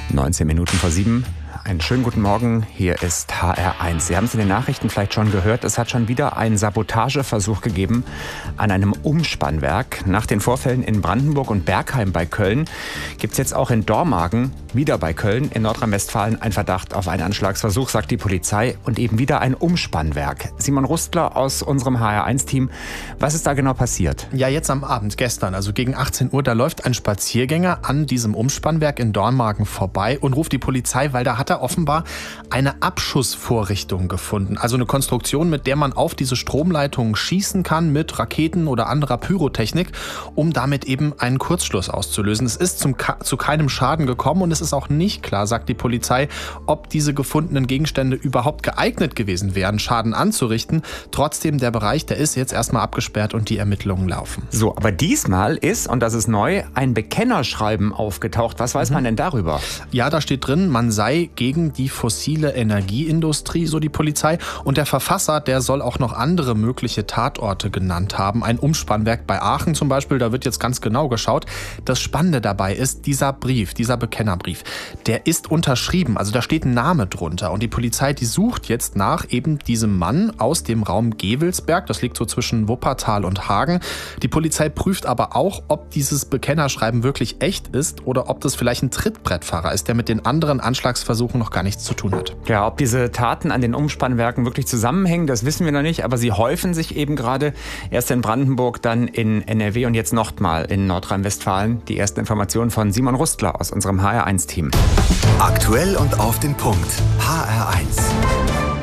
19 Minuten vor 7. Einen schönen guten Morgen, hier ist HR1. Sie haben es in den Nachrichten vielleicht schon gehört, es hat schon wieder einen Sabotageversuch gegeben an einem Umspannwerk. Nach den Vorfällen in Brandenburg und Bergheim bei Köln gibt es jetzt auch in Dormagen, wieder bei Köln in Nordrhein-Westfalen, einen Verdacht auf einen Anschlagsversuch, sagt die Polizei, und eben wieder ein Umspannwerk. Simon Rustler aus unserem HR1-Team, was ist da genau passiert? Ja, jetzt am Abend, gestern, also gegen 18 Uhr, da läuft ein Spaziergänger an diesem Umspannwerk in Dormagen vorbei und ruft die Polizei, weil da hat er offenbar eine Abschussvorrichtung gefunden. Also eine Konstruktion, mit der man auf diese Stromleitungen schießen kann mit Raketen oder anderer Pyrotechnik, um damit eben einen Kurzschluss auszulösen. Es ist zu keinem Schaden gekommen und es ist auch nicht klar, sagt die Polizei, ob diese gefundenen Gegenstände überhaupt geeignet gewesen wären, Schaden anzurichten. Trotzdem, der Bereich, der ist jetzt erstmal abgesperrt und die Ermittlungen laufen. So, aber diesmal ist, und das ist neu, ein Bekennerschreiben aufgetaucht. Was weiß man denn darüber? Ja, da steht drin, man sei gegen die fossile Energieindustrie, so die Polizei. Und der Verfasser, der soll auch noch andere mögliche Tatorte genannt haben. Ein Umspannwerk bei Aachen zum Beispiel, da wird jetzt ganz genau geschaut. Das Spannende dabei ist, dieser Brief, dieser Bekennerbrief, der ist unterschrieben. Also da steht ein Name drunter. Und die Polizei, die sucht jetzt nach eben diesem Mann aus dem Raum Gevelsberg. Das liegt so zwischen Wuppertal und Hagen. Die Polizei prüft aber auch, ob dieses Bekennerschreiben wirklich echt ist oder ob das vielleicht ein Trittbrettfahrer ist, der mit den anderen Anschlagsversuchen noch gar nichts zu tun hat. Ja, ob diese Taten an den Umspannwerken wirklich zusammenhängen, das wissen wir noch nicht, aber sie häufen sich eben gerade. Erst in Brandenburg, dann in NRW und jetzt nochmal in Nordrhein-Westfalen. Die ersten Informationen von Simon Rustler aus unserem HR1-Team. Aktuell und auf den Punkt. HR1.